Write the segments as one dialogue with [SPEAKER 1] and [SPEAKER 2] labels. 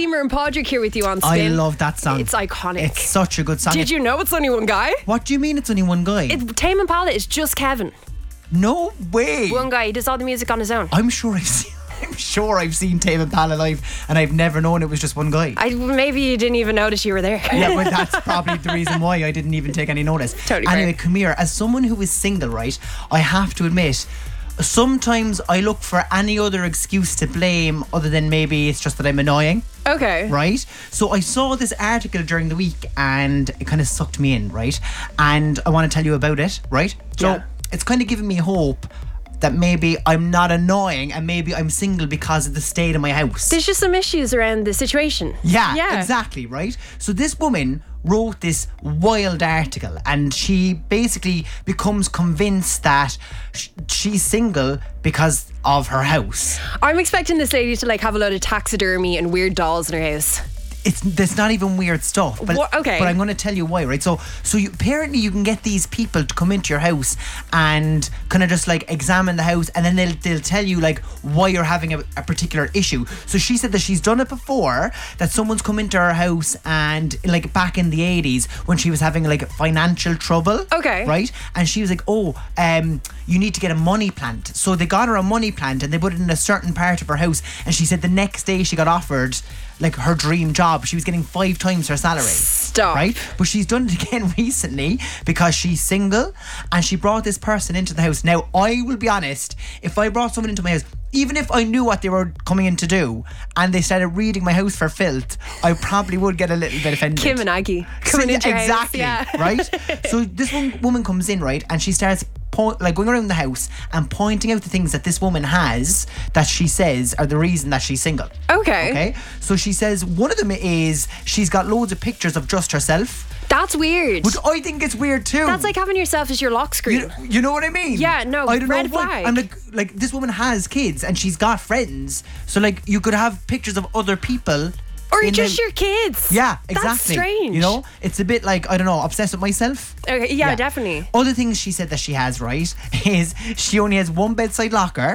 [SPEAKER 1] Seymour and Podrick here with you on
[SPEAKER 2] I
[SPEAKER 1] Spin.
[SPEAKER 2] love that song.
[SPEAKER 1] It's iconic.
[SPEAKER 2] It's such a good song.
[SPEAKER 1] Did you know it's only one guy?
[SPEAKER 2] What do you mean it's only one guy?
[SPEAKER 1] Tame Impala is just Kevin.
[SPEAKER 2] No way.
[SPEAKER 1] One guy. He does all the music on his own.
[SPEAKER 2] I'm sure I've seen Tame Impala live, and I've never known it was just one guy.
[SPEAKER 1] Maybe you didn't even notice you were there.
[SPEAKER 2] Yeah, well, that's probably the reason why I didn't even take any notice.
[SPEAKER 1] Totally
[SPEAKER 2] Anyway,
[SPEAKER 1] fair.
[SPEAKER 2] come here. As someone who is single, right, I have to admit, sometimes I look for any other excuse to blame other than maybe it's just that I'm annoying.
[SPEAKER 1] Okay.
[SPEAKER 2] Right? So I saw this article during the week and it kind of sucked me in, right? And I want to tell you about it, right? So
[SPEAKER 1] Yeah.
[SPEAKER 2] it's kind of giving me hope that maybe I'm not annoying and maybe I'm single because of the state of my house.
[SPEAKER 1] There's just some issues around the situation.
[SPEAKER 2] Yeah, exactly, right? So this woman wrote this wild article and she basically becomes convinced that she's single because of her house.
[SPEAKER 1] I'm expecting this lady to have a load of taxidermy and weird dolls in her house.
[SPEAKER 2] There's not even weird stuff. But,
[SPEAKER 1] Okay.
[SPEAKER 2] But I'm going to tell you why, right? So apparently you can get these people to come into your house and kind of just examine the house, and then they'll tell you why you're having a particular issue. So she said that she's done it before, that someone's come into her house and back in the 80s when she was having financial trouble.
[SPEAKER 1] Okay.
[SPEAKER 2] Right? And she was like, you need to get a money plant. So they got her a money plant and they put it in a certain part of her house, and she said the next day she got offered her dream job. She was getting 5 times her salary.
[SPEAKER 1] Stop.
[SPEAKER 2] Right? But she's done it again recently because she's single and she brought this person into the house. Now, I will be honest, if I brought someone into my house, even if I knew what they were coming in to do and they started reading my house for filth, I probably would get a little bit offended.
[SPEAKER 1] Kim and Aggie coming into your house.
[SPEAKER 2] Exactly,
[SPEAKER 1] Yeah.
[SPEAKER 2] right? So this woman comes in, right, and she starts going around the house and pointing out the things that this woman has that she says are the reason that she's single.
[SPEAKER 1] Okay.
[SPEAKER 2] So she says one of them is she's got loads of pictures of just herself.
[SPEAKER 1] That's weird.
[SPEAKER 2] But I think it's weird too.
[SPEAKER 1] That's like having yourself as your lock screen.
[SPEAKER 2] You know what I mean?
[SPEAKER 1] Yeah, no,
[SPEAKER 2] I don't
[SPEAKER 1] red
[SPEAKER 2] know why.
[SPEAKER 1] flag.
[SPEAKER 2] I'm like this woman has kids and she's got friends. So you could have pictures of other people.
[SPEAKER 1] Or just your kids.
[SPEAKER 2] Yeah, exactly.
[SPEAKER 1] That's strange.
[SPEAKER 2] You know, it's a bit I don't know, obsessed with myself.
[SPEAKER 1] Okay, yeah, definitely.
[SPEAKER 2] Other things she said that she has, right, is she only has one bedside locker.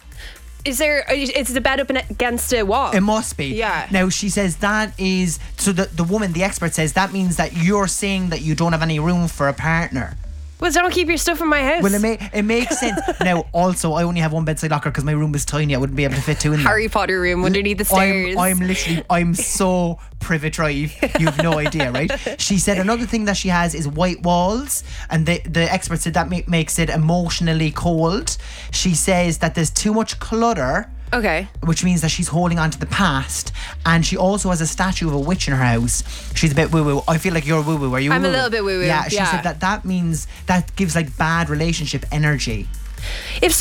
[SPEAKER 1] Is the bed up against a wall?
[SPEAKER 2] It must be.
[SPEAKER 1] Yeah.
[SPEAKER 2] Now she says that is, so the woman, the expert says that means that you're saying that you don't have any room for a partner.
[SPEAKER 1] Well, don't keep your stuff in my house.
[SPEAKER 2] Well, it makes sense. Now, also, I only have one bedside locker because my room is tiny. I wouldn't be able to fit 2 in there.
[SPEAKER 1] Harry Potter room underneath the stairs.
[SPEAKER 2] I'm so Privet Drive. You have no idea, right? She said another thing that she has is white walls, and the expert said that makes it emotionally cold. She says that there's too much clutter.
[SPEAKER 1] Okay.
[SPEAKER 2] Which means that she's holding on to the past, and she also has a statue of a witch in her house. She's a bit woo-woo. I feel like you're woo-woo. Are you
[SPEAKER 1] I'm
[SPEAKER 2] woo-woo?
[SPEAKER 1] a little bit woo-woo.
[SPEAKER 2] Yeah, she said that means that gives bad relationship energy.
[SPEAKER 1] If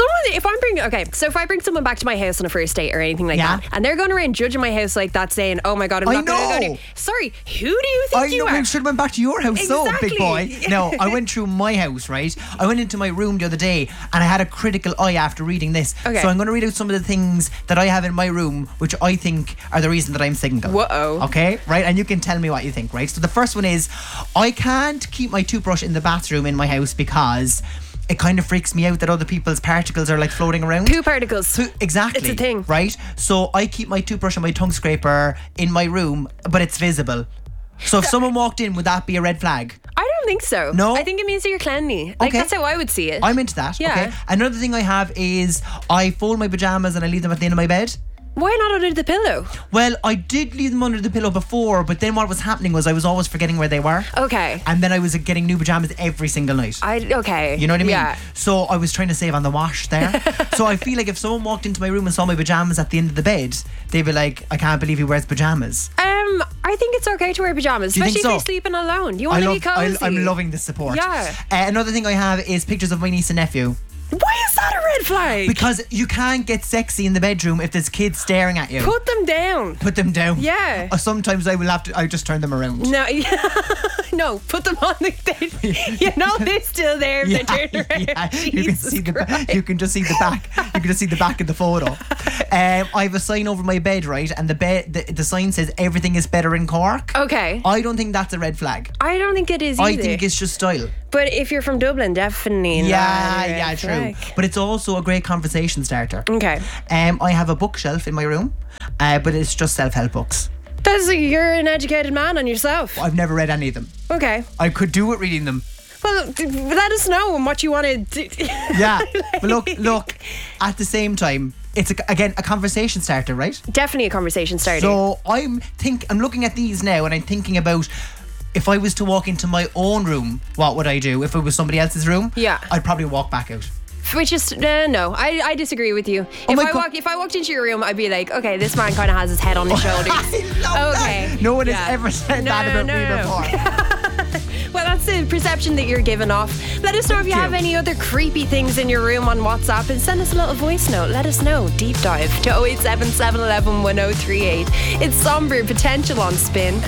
[SPEAKER 1] I bring someone back to my house on a first date or anything like that, and they're going around judging my house like that, saying, "Oh my God, I'm not going to go." Sorry, who do you think you are?
[SPEAKER 2] I should have went back to your house,
[SPEAKER 1] Exactly.
[SPEAKER 2] big boy. No, I went through my house, right? I went into my room the other day, and I had a critical eye after reading this.
[SPEAKER 1] Okay.
[SPEAKER 2] So I'm going to read out some of the things that I have in my room, which I think are the reason that I'm single.
[SPEAKER 1] Whoa.
[SPEAKER 2] Okay, right? And you can tell me what you think, right? So the first one is, I can't keep my toothbrush in the bathroom in my house because it kind of freaks me out that other people's particles are floating around.
[SPEAKER 1] Poo particles.
[SPEAKER 2] Exactly.
[SPEAKER 1] It's a thing.
[SPEAKER 2] Right? So I keep my toothbrush and my tongue scraper in my room, but it's visible. So if someone walked in, would that be a red flag?
[SPEAKER 1] I don't think so.
[SPEAKER 2] No?
[SPEAKER 1] I think it means that you're cleanly.
[SPEAKER 2] Okay.
[SPEAKER 1] That's how I would see it.
[SPEAKER 2] I'm into that.
[SPEAKER 1] Yeah.
[SPEAKER 2] Okay. Another thing I have is I fold my pajamas and I leave them at the end of my bed.
[SPEAKER 1] Why not under the pillow?
[SPEAKER 2] Well, I did leave them under the pillow before, but then what was happening was I was always forgetting where they were.
[SPEAKER 1] Okay.
[SPEAKER 2] And then I was getting new pajamas every single night.
[SPEAKER 1] Okay.
[SPEAKER 2] You know what I mean?
[SPEAKER 1] Yeah.
[SPEAKER 2] So I was trying to save on the wash there. So I feel like if someone walked into my room and saw my pajamas at the end of the bed, they'd be like, I can't believe he wears pajamas.
[SPEAKER 1] I think it's okay to wear pajamas,
[SPEAKER 2] Do you think
[SPEAKER 1] especially if
[SPEAKER 2] so?
[SPEAKER 1] you're sleeping alone. You want to be cozy.
[SPEAKER 2] I'm loving the support.
[SPEAKER 1] Yeah.
[SPEAKER 2] Another thing I have is pictures of my niece and nephew.
[SPEAKER 1] Why is that a red flag?
[SPEAKER 2] Because you can't get sexy in the bedroom if there's kids staring at you.
[SPEAKER 1] Put them down.
[SPEAKER 2] Put them down.
[SPEAKER 1] Yeah.
[SPEAKER 2] Or sometimes I just turn them around.
[SPEAKER 1] No, no, put them on the they're still there if they're turned around.
[SPEAKER 2] Yeah, you can
[SPEAKER 1] Jesus
[SPEAKER 2] see
[SPEAKER 1] Christ.
[SPEAKER 2] you can just see the back. You can just see the back of the photo. I have a sign over my bed, right? And the sign says everything is better in Cork.
[SPEAKER 1] Okay.
[SPEAKER 2] I don't think that's a red flag.
[SPEAKER 1] I don't think it is either.
[SPEAKER 2] I think it's just style.
[SPEAKER 1] But if you're from Dublin, definitely not a red
[SPEAKER 2] Yeah, true.
[SPEAKER 1] flag.
[SPEAKER 2] But it's also a great conversation starter.
[SPEAKER 1] Okay.
[SPEAKER 2] I have a bookshelf in my room, but it's just self-help books.
[SPEAKER 1] You're an educated man on yourself.
[SPEAKER 2] I've never read any of them.
[SPEAKER 1] Okay.
[SPEAKER 2] I could do it reading them.
[SPEAKER 1] Well, let us know what you want to do.
[SPEAKER 2] Yeah. But look, at the same time, it's again a conversation starter, right?
[SPEAKER 1] Definitely a conversation starter.
[SPEAKER 2] So I'm looking at these now and I'm thinking about, if I was to walk into my own room, what would I do? If it was somebody else's room,
[SPEAKER 1] yeah,
[SPEAKER 2] I'd probably walk back out.
[SPEAKER 1] Which is no, I disagree with you. If I walked into your room, I'd be like, okay, this man kind of has his head on his shoulders. Okay,
[SPEAKER 2] no one has ever said that about me before.
[SPEAKER 1] Well, that's the perception that you're giving off. Let us know if you have any other creepy things in your room on WhatsApp, and send us a little voice note. Let us know. Deep dive to 087 711 1038. It's Somber Potential on Spin.